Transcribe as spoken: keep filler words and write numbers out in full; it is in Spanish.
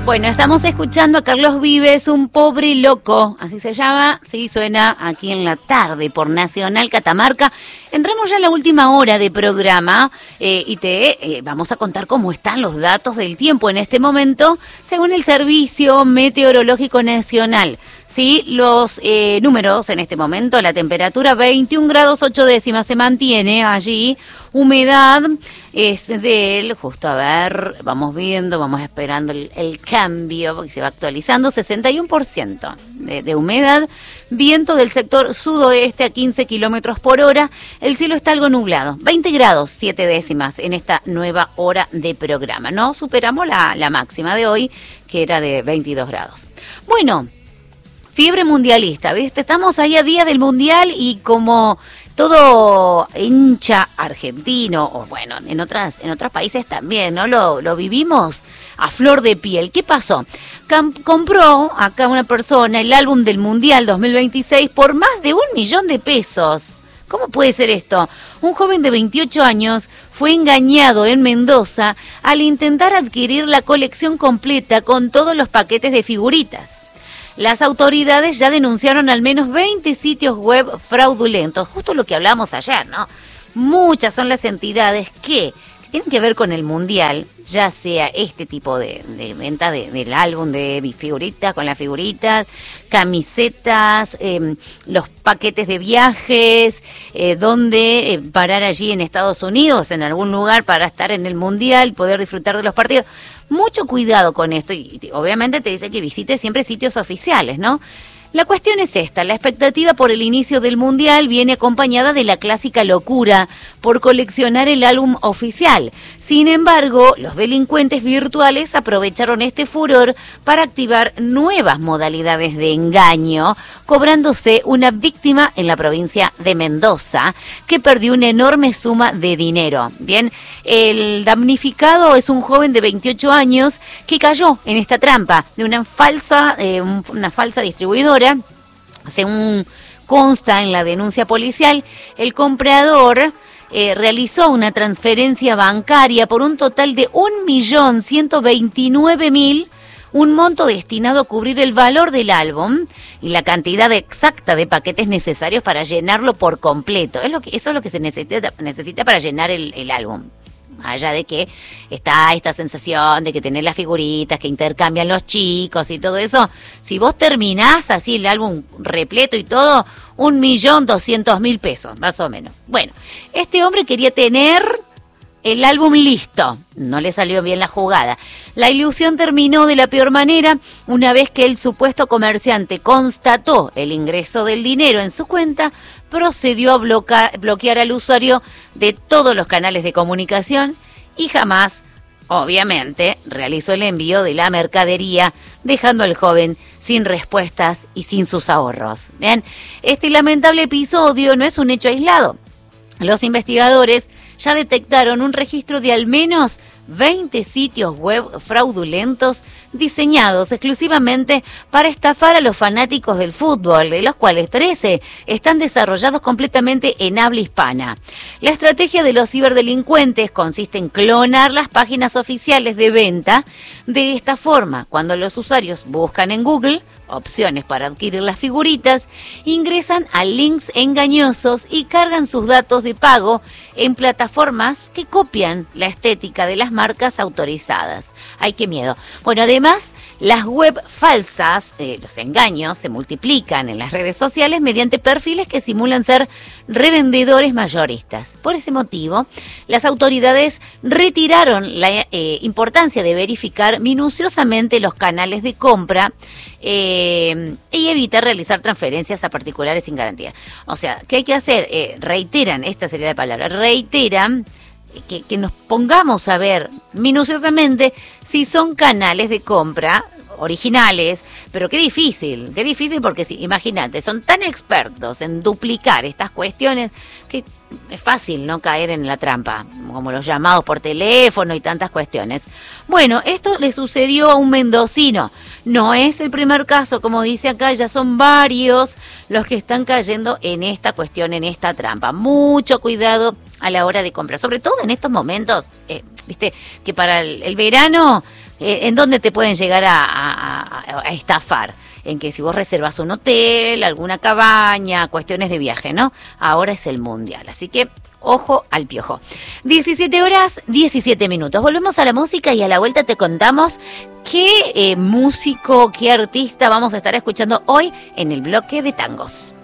Bueno, estamos escuchando a Carlos Vives, Un pobre loco, así se llama, sí, suena aquí en la tarde por Nacional Catamarca. Entramos ya en la última hora de programa eh, y te eh, vamos a contar cómo están los datos del tiempo en este momento, según el Servicio Meteorológico Nacional. Sí, los eh, números en este momento, la temperatura veintiún grados ocho décimas se mantiene allí, humedad es del, justo a ver, vamos viendo, vamos esperando el, el cambio, porque se va actualizando, sesenta y uno por ciento de, de humedad, viento del sector sudoeste a quince kilómetros por hora, el cielo está algo nublado, veinte grados siete décimas en esta nueva hora de programa, no superamos la, la máxima de hoy, que era de veintidós grados. Bueno, fiebre mundialista, ¿viste? Estamos ahí a día del mundial y como todo hincha argentino, o bueno, en otras en otros países también, ¿no? Lo, lo vivimos a flor de piel. ¿Qué pasó? Cam- compró acá una persona el álbum del Mundial dos mil veintiséis por más de un millón de pesos. ¿Cómo puede ser esto? Un joven de veintiocho años fue engañado en Mendoza al intentar adquirir la colección completa con todos los paquetes de figuritas. Las autoridades ya denunciaron al menos veinte sitios web fraudulentos, justo lo que hablamos ayer, ¿no? Muchas son las entidades que, que tienen que ver con el Mundial, ya sea este tipo de, de venta de, del álbum de figuritas, con las figuritas, camisetas, eh, los paquetes de viajes, eh, donde eh, parar allí en Estados Unidos, en algún lugar para estar en el Mundial, poder disfrutar de los partidos. Mucho cuidado con esto y, y obviamente te dice que visites siempre sitios oficiales, ¿no? La cuestión es esta, la expectativa por el inicio del Mundial viene acompañada de la clásica locura por coleccionar el álbum oficial. Sin embargo, los delincuentes virtuales aprovecharon este furor para activar nuevas modalidades de engaño, cobrándose una víctima en la provincia de Mendoza, que perdió una enorme suma de dinero. Bien, el damnificado es un joven de veintiocho años que cayó en esta trampa de una falsa, eh, una falsa distribuidora. Según consta en la denuncia policial, el comprador eh, realizó una transferencia bancaria por un total de un millón ciento veintinueve mil, un monto destinado a cubrir el valor del álbum y la cantidad exacta de paquetes necesarios para llenarlo por completo. Es lo que, eso es lo que se necesita, necesita para llenar el, el álbum. Allá de que está esta sensación de que tenés las figuritas que intercambian los chicos y todo eso, si vos terminás así el álbum repleto y todo, un millón doscientos mil pesos, más o menos. Bueno, este hombre quería tener el álbum listo, no le salió bien la jugada. La ilusión terminó de la peor manera una vez que el supuesto comerciante constató el ingreso del dinero en su cuenta, procedió a bloquear, bloquear al usuario de todos los canales de comunicación y jamás, obviamente, realizó el envío de la mercadería, dejando al joven sin respuestas y sin sus ahorros. Bien, este lamentable episodio no es un hecho aislado. Los investigadores ya detectaron un registro de al menos veinte sitios web fraudulentos diseñados exclusivamente para estafar a los fanáticos del fútbol, de los cuales trece están desarrollados completamente en habla hispana. La estrategia de los ciberdelincuentes consiste en clonar las páginas oficiales de venta. De esta forma, cuando los usuarios buscan en Google opciones para adquirir las figuritas, ingresan a links engañosos y cargan sus datos de pago en plataformas que copian la estética de las marcas autorizadas. ¡Ay, qué miedo! Bueno, además, las web falsas, eh, los engaños, se multiplican en las redes sociales mediante perfiles que simulan ser revendedores mayoristas. Por ese motivo, las autoridades retiraron la eh, importancia de verificar minuciosamente los canales de compra eh, y evitar realizar transferencias a particulares sin garantía. O sea, ¿qué hay que hacer? Eh, reiteran, esta sería la palabra, reiteran que, que nos pongamos a ver minuciosamente si son canales de compra originales, pero qué difícil, qué difícil porque sí, imagínate, son tan expertos en duplicar estas cuestiones que es fácil no caer en la trampa, como los llamados por teléfono y tantas cuestiones. Bueno, esto le sucedió a un mendocino, no es el primer caso, como dice acá, ya son varios los que están cayendo en esta cuestión, en esta trampa. Mucho cuidado a la hora de comprar, sobre todo en estos momentos, eh, viste, que para el, el verano eh, ¿en dónde te pueden llegar a, a, a, a estafar? En que si vos reservas un hotel, alguna cabaña, cuestiones de viaje, ¿no? Ahora es el mundial, así que ojo al piojo. diecisiete horas, diecisiete minutos. Volvemos a la música y a la vuelta te contamos qué eh, músico, qué artista vamos a estar escuchando hoy en el bloque de tangos.